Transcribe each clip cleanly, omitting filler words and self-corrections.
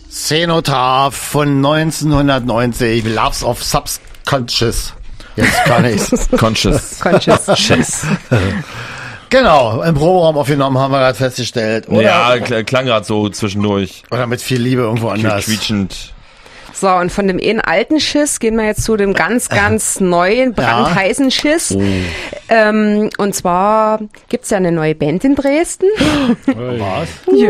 Cenotaph von 1990, Loves of Subconscious. Jetzt kann ich's. Conscious. Conscious. Genau, im Proberaum aufgenommen, haben wir gerade festgestellt. Oder, Ja, klang gerade so zwischendurch. oder mit viel Liebe irgendwo anders. Quietschend. So, und von dem alten Schiss gehen wir jetzt zu dem ganz neuen, brandheißen Schiss. Und zwar gibt's ja eine neue Band in Dresden. Was?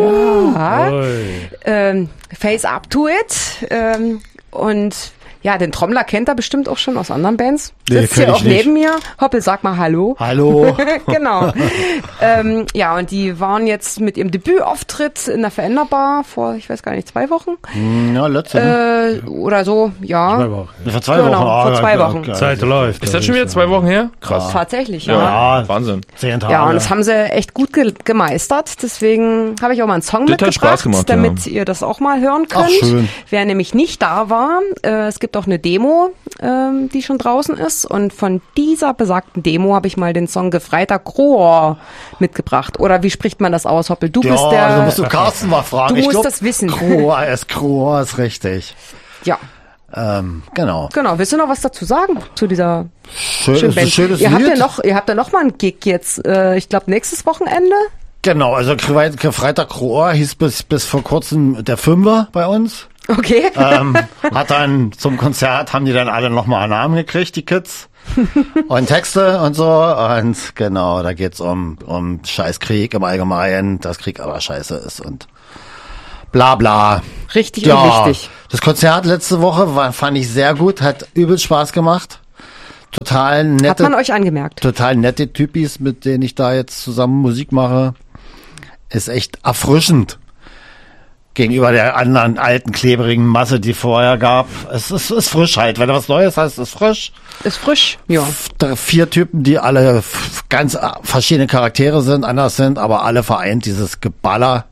Ja. Face Up to It. Und ja, den Trommler kennt er bestimmt auch schon aus anderen Bands. Nee, Sitzt kenn hier ich auch nicht. neben mir. Hoppel, sag mal Hallo. Hallo. Genau. Ja, und die waren jetzt mit ihrem Debütauftritt in der Veränderbar vor, ich weiß gar nicht, 2 Wochen. Ja, letzte. Oder so, ja. Vor 2 Genau, Wochen. vor 2 Wochen. Okay. Zeit läuft. Ist das schon wieder 2 Wochen her? Krass. Tatsächlich, Ja. Wahnsinn. 10 Tage. Ja, und das haben sie echt gut gemeistert. Deswegen habe ich auch mal einen Song Das hat mitgebracht, Spaß gemacht, damit ihr das auch mal hören könnt. Ach, schön. Wer nämlich nicht da war, es gibt auch eine Demo, die schon draußen ist. Und von dieser besagten Demo habe ich mal den Song Gefreiter Kroor mitgebracht. Oder wie spricht man das aus, Hoppel? Du bist ja, der... also musst du Carsten mal fragen. Du Ich musst glaub, das wissen. Kroor ist richtig. Ja, Genau. genau. Willst du noch was dazu sagen zu dieser Schön, schönen ist ein Band? schönes Ihr habt Lied. ja noch mal einen Gig jetzt, ich glaube nächstes Wochenende. Genau, also Freitag Kroor hieß bis vor kurzem der Fünfer bei uns. Okay. Hat dann zum Konzert, haben die dann alle nochmal einen Namen gekriegt, die Kids. Und Texte und so. Und genau, da geht's um Scheißkrieg im Allgemeinen, dass Krieg aber scheiße ist und bla bla. Richtig und wichtig. Das Konzert letzte Woche fand ich sehr gut, hat übel Spaß gemacht. Total Hat man nette, euch angemerkt. total nette Typis, mit denen ich da jetzt zusammen Musik mache. Ist echt erfrischend. Gegenüber der anderen alten, klebrigen Masse, die vorher gab. Es ist frisch halt. Wenn du was Neues hast, ist es frisch. Ist frisch. Ja. 4 Typen, die alle ganz verschiedene Charaktere sind, anders sind, aber alle vereint dieses Geballer.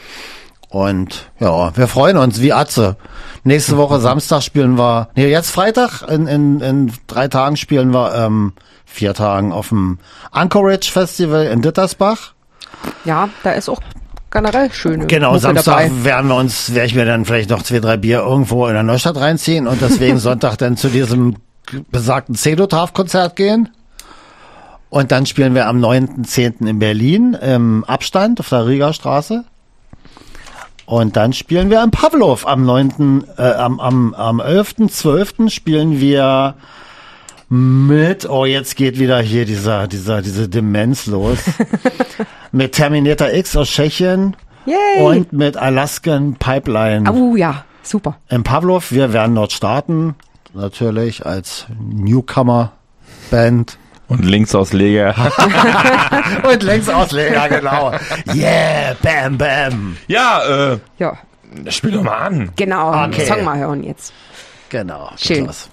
Und ja, wir freuen uns wie Atze. Nächste Woche Samstag spielen wir, jetzt Freitag, in 3 Tagen spielen wir 4 Tagen auf dem Anchorage Festival in Dittersbach. Ja, da ist auch generell schöne Genau, Mucke Samstag dabei. werde ich mir dann vielleicht noch 2, 3 Bier irgendwo in der Neustadt reinziehen und deswegen Sonntag dann zu diesem besagten Cenotaph-Konzert gehen. Und dann spielen wir am 9.10. in Berlin im Abstand auf der Rieger Straße. Und dann spielen wir in Pavlov am 11.12. spielen wir mit, jetzt geht wieder hier diese Demenz los. Mit Terminator X aus Tschechien. Yay. Und mit Alaskan Pipeline Ja, super. in Pavlov. Wir werden dort starten, natürlich als Newcomer-Band. Und Linksausleger. Und Längsausleger, genau. Yeah, bam, bam. Ja, Ja, spiel doch mal an. genau. Okay. Song mal hören jetzt. Genau. Schön. Klaus.